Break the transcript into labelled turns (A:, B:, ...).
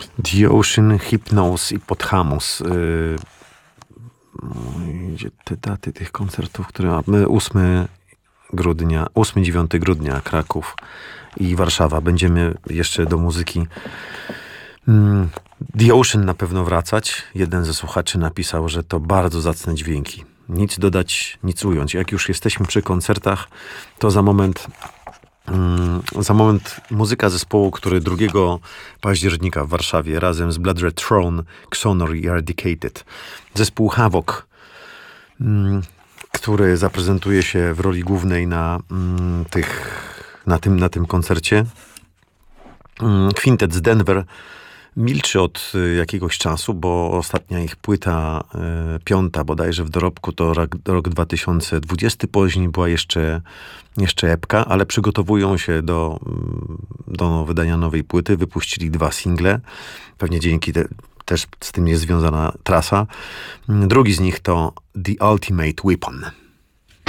A: The Ocean, Hypnose i Podhamus. Gdzie te daty tych koncertów, które mamy? 8-9 grudnia Kraków i Warszawa. Będziemy jeszcze do muzyki The Ocean na pewno wracać. Jeden ze słuchaczy napisał, że to bardzo zacne dźwięki. Nic dodać, nic ująć. Jak już jesteśmy przy koncertach, to za moment muzyka zespołu, który 2 października w Warszawie razem z Blood Red Throne, Xonor i Eradicated. Zespół Havoc, który zaprezentuje się w roli głównej na tym koncercie. Kwintet z Denver milczy od jakiegoś czasu, bo ostatnia ich płyta, 5. bodajże w dorobku, to rok 2020 później była jeszcze epka, ale przygotowują się do wydania nowej płyty. Wypuścili 2 single. Pewnie dzięki też z tym jest związana trasa. Drugi z nich to The Ultimate Weapon.